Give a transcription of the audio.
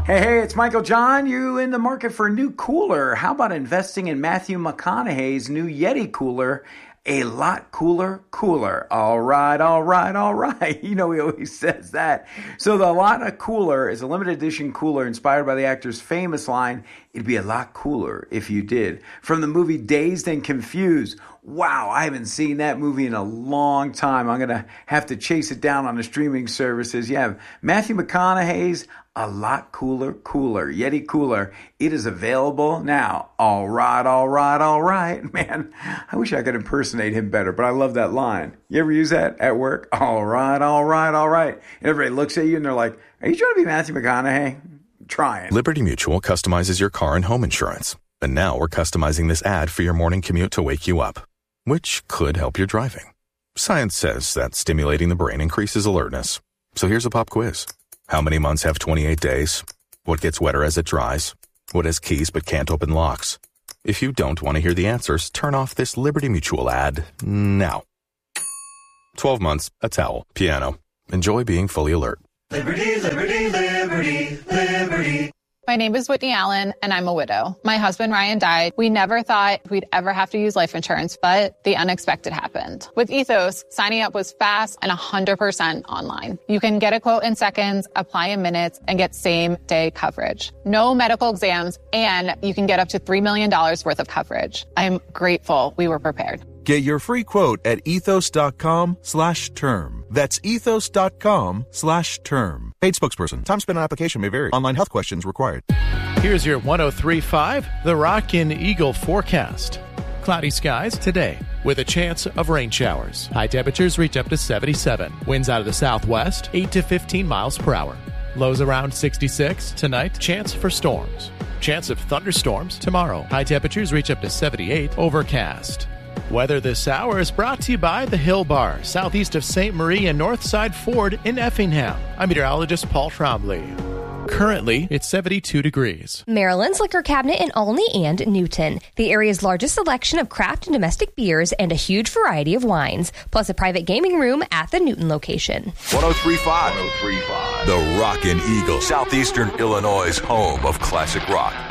Hey, it's Michael John. You in the market for a new cooler? How about investing in Matthew McConaughey's new Yeti cooler? A lot cooler. All right. You know, he always says that. So the Lot Cooler is a limited edition cooler inspired by the actor's famous line, "It'd be a lot cooler if you did," from the movie Dazed and Confused. Wow, I haven't seen that movie in a long time. I'm going to have to chase it down on the streaming services. You have Matthew McConaughey's A Lot Cooler Yeti cooler. It is available now. All right. Man, I wish I could impersonate him better, but I love that line. You ever use that at work? All right. And everybody looks at you and they're like, are you trying to be Matthew McConaughey? Trying. Liberty Mutual customizes your car and home insurance. And now we're customizing this ad for your morning commute to wake you up, which could help your driving. Science says that stimulating the brain increases alertness. So here's a pop quiz. How many months have 28 days? What gets wetter as it dries? What has keys but can't open locks? If you don't want to hear the answers, turn off this Liberty Mutual ad now. 12 months, a towel, piano. Enjoy being fully alert. Liberty. My name is Whitney Allen, and I'm a widow. My husband, Ryan, died. We never thought we'd ever have to use life insurance, but the unexpected happened. With Ethos, signing up was fast and 100% online. You can get a quote in seconds, apply in minutes, and get same-day coverage. No medical exams, and you can get up to $3 million worth of coverage. I'm grateful we were prepared. Get your free quote at ethos.com/term. That's ethos.com/term. Paid spokesperson. Time spent on application may vary. Online health questions required. Here's your 103.5 The Rock and Eagle forecast. Cloudy skies today with a chance of rain showers. High temperatures reach up to 77. Winds out of the southwest, 8 to 15 miles per hour. Lows around 66. Tonight, chance for storms. Chance of thunderstorms tomorrow. High temperatures reach up to 78. Overcast. Weather this hour is brought to you by the Hill Bar, southeast of St. Marie and Northside Ford in Effingham. I'm meteorologist Paul Trombley. Currently, it's 72 degrees. Maryland's Liquor Cabinet in Olney and Newton. The area's largest selection of craft and domestic beers and a huge variety of wines, plus a private gaming room at the Newton location. 103.5. The Rockin' Eagle, Southeastern Illinois' home of classic rock.